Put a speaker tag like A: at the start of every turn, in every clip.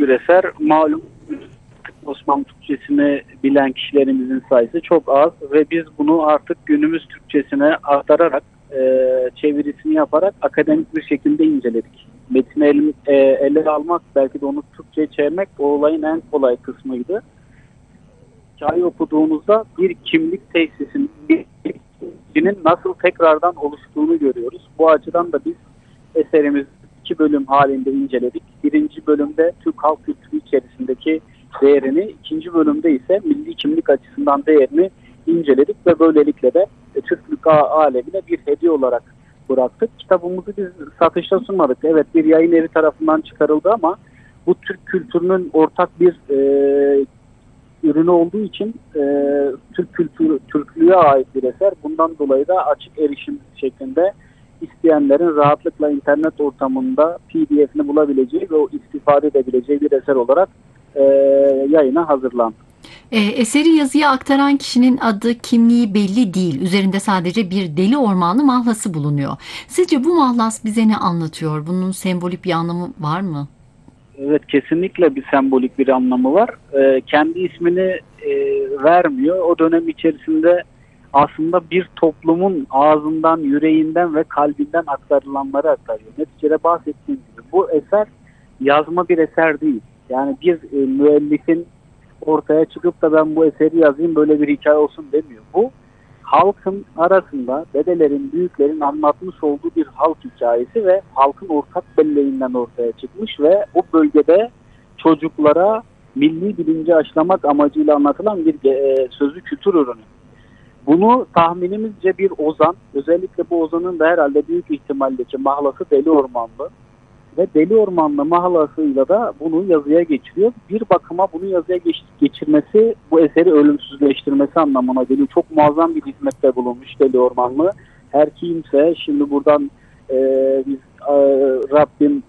A: bir eser. Malum Osmanlı Türkçesini bilen kişilerimizin sayısı çok az ve biz bunu artık günümüz Türkçesine aktararak, çevirisini yaparak akademik bir şekilde inceledik. Metni ele almak, belki de onu Türkçe'ye çevirmek o olayın en kolay kısmıydı. Hikaye okuduğumuzda bir kimlik tesisinin nasıl tekrardan oluştuğunu görüyoruz. Bu açıdan da biz eserimizi 2 bölüm halinde inceledik. Birinci bölümde Türk halk kültürü içerisindeki değerini, ikinci bölümde ise milli kimlik açısından değerini inceledik ve böylelikle de Türklük alemine bir hediye olarak bıraktık. Kitabımızı biz satışta sunmadık. Evet, bir yayın evi tarafından çıkarıldı ama bu Türk kültürünün ortak bir ürünü olduğu için Türk kültürü, Türklüğe ait bir eser. Bundan dolayı da açık erişim şeklinde isteyenlerin rahatlıkla internet ortamında PDF'ini bulabileceği ve o istifade edebileceği bir eser olarak yayına hazırlandı.
B: Eseri yazıya aktaran kişinin adı, kimliği belli değil. Üzerinde sadece bir deli ormanlı mahlası bulunuyor. Sizce bu mahlas bize ne anlatıyor? Bunun sembolik bir anlamı var mı?
A: Evet, kesinlikle bir sembolik bir anlamı var. Kendi ismini vermiyor. O dönem içerisinde aslında bir toplumun ağzından, yüreğinden ve kalbinden aktarılanları aktarıyor. Neticede bahsettiğim gibi bu eser yazma bir eser değil. Yani bir müellifin ortaya çıkıp da ben bu eseri yazayım, böyle bir hikaye olsun demiyor. Bu halkın arasında dedelerin, büyüklerin anlatmış olduğu bir halk hikayesi ve halkın ortak belleğinden ortaya çıkmış ve o bölgede çocuklara milli bilinci aşılamak amacıyla anlatılan bir sözlü kültür ürünü. Bunu tahminimizce bir ozan, özellikle bu ozanın da herhalde büyük ihtimaldeki mahlası Deli Ormanlı ve Deli Ormanlı mahlasıyla da bunu yazıya geçiriyor. Bir bakıma bunu yazıya geçirmesi bu eseri ölümsüzleştirmesi anlamına geliyor. Çok muazzam bir hizmette bulunmuş Deli Ormanlı. Her kimse şimdi buradan biz Rabbim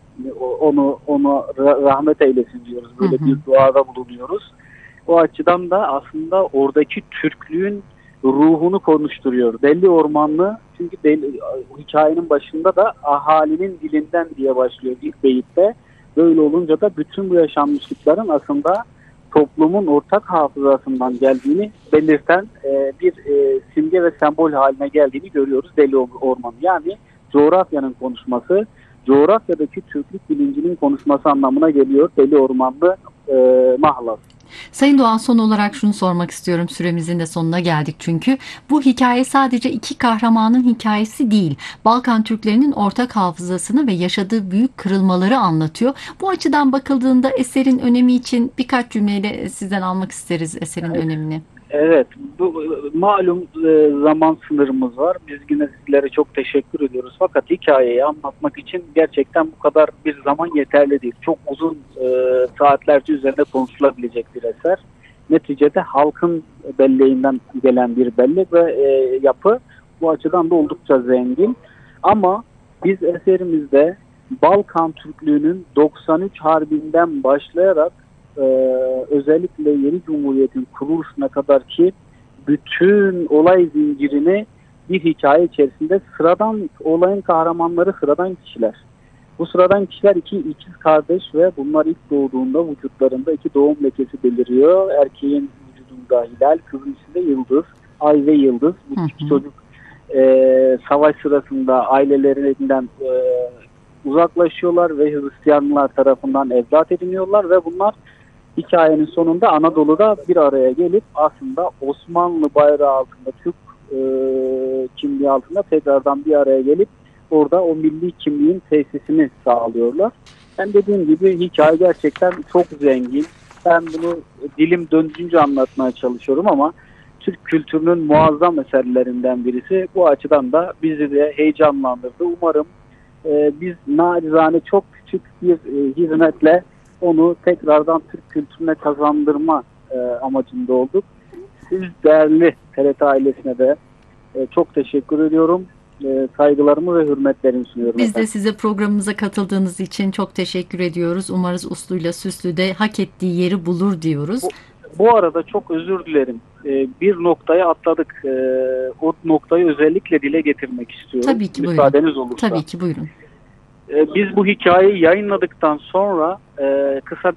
A: onu rahmet eylesin diyoruz. Böyle bir duada bulunuyoruz. O açıdan da aslında oradaki Türklüğün ruhunu konuşturuyor. Deli Ormanlı, çünkü hikayenin başında da ahalinin dilinden diye başlıyor ilk beyitte. Böyle olunca da bütün bu yaşanmışlıkların aslında toplumun ortak hafızasından geldiğini belirten bir simge ve sembol haline geldiğini görüyoruz Deli Ormanlı. Yani coğrafyanın konuşması, coğrafyadaki Türklük bilincinin konuşması anlamına geliyor Deli Ormanlı mahlas.
B: Sayın Doğan, son olarak şunu sormak istiyorum. Süremizin de sonuna geldik çünkü. Bu hikaye sadece iki kahramanın hikayesi değil. Balkan Türklerinin ortak hafızasını ve yaşadığı büyük kırılmaları anlatıyor. Bu açıdan bakıldığında eserin önemi için birkaç cümleyle sizden almak isteriz eserin önemini.
A: Evet, bu malum zaman sınırımız var. Biz yine sizlere çok teşekkür ediyoruz. Fakat hikayeyi anlatmak için gerçekten bu kadar bir zaman yeterli değil. Çok uzun saatlerce üzerinde konuşulabilecek bir eser. Neticede halkın belleğinden gelen bir bellek ve yapı, bu açıdan da oldukça zengin. Ama biz eserimizde Balkan Türklüğünün 93 Harbi'nden başlayarak özellikle yeni Cumhuriyet'in kuruluşuna kadar ki bütün olay zincirini bir hikaye içerisinde sıradan olayın kahramanları sıradan kişiler. Bu sıradan kişiler iki ikiz kardeş ve bunlar ilk doğduğunda vücutlarında 2 doğum lekesi beliriyor. Erkeğin vücudunda hilal, kızın içinde yıldız, ay ve yıldız. Bu iki çocuk savaş sırasında ailelerinden uzaklaşıyorlar ve Hristiyanlar tarafından evlat ediniyorlar ve bunlar hikayenin sonunda Anadolu'da bir araya gelip aslında Osmanlı bayrağı altında, Türk kimliği altında tekrardan bir araya gelip orada o milli kimliğin tesisini sağlıyorlar. Ben dediğim gibi hikaye gerçekten çok zengin. Ben bunu dilim döndüğünce anlatmaya çalışıyorum ama Türk kültürünün muazzam eserlerinden birisi. Bu açıdan da bizi de heyecanlandırdı. Umarım biz nacizane çok küçük bir hizmetle onu tekrardan Türk kültürüne kazandırma amacında olduk. Siz değerli TRT ailesine de çok teşekkür ediyorum. Saygılarımı ve hürmetlerimi sunuyorum.
B: Biz de size programımıza katıldığınız için çok teşekkür ediyoruz. Umarız usluyla süslü de hak ettiği yeri bulur diyoruz.
A: Bu arada çok özür dilerim. Bir noktaya atladık. O noktayı özellikle dile getirmek istiyorum.
B: Tabii ki,
A: müsaadeniz olursa.
B: Tabii ki, buyurun.
A: Biz bu hikayeyi yayınladıktan sonra kısa